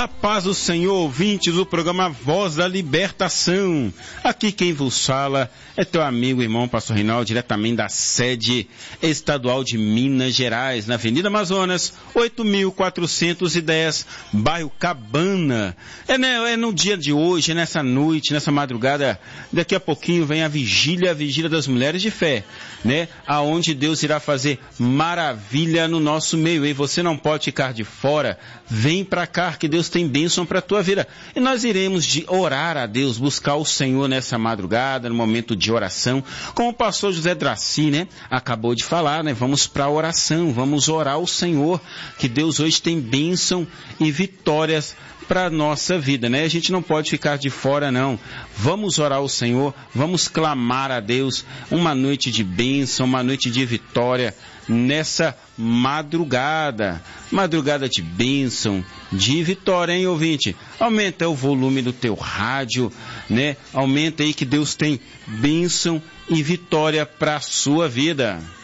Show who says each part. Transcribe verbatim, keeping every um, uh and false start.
Speaker 1: A paz do Senhor, ouvintes do programa Voz da Libertação. Aqui quem vos fala é teu amigo e irmão Pastor Reinaldo, diretamente da sede estadual de Minas Gerais, na Avenida Amazonas, oito mil quatrocentos e dez, bairro Cabana. É, né, é no dia de hoje, é nessa noite, nessa madrugada, daqui a pouquinho vem a vigília, a vigília das mulheres de fé, né? Aonde Deus irá fazer maravilha no nosso meio. E você não pode ficar de fora. Vem para cá que Deus tem bênção para a tua vida. E nós iremos de orar a Deus, buscar o Senhor nessa madrugada, no momento de oração. Como o pastor José Draci, né, acabou de falar, né, vamos para a oração, vamos orar ao Senhor, que Deus hoje tem bênção e vitórias para a nossa vida, né? A gente não pode ficar de fora, não. Vamos orar ao Senhor, vamos clamar a Deus, uma noite de bênção, uma noite de vitória, nessa madrugada, madrugada de bênção, de vitória, hein, ouvinte? Aumenta o volume do teu rádio, né? Aumenta aí que Deus tem bênção e vitória para a sua vida.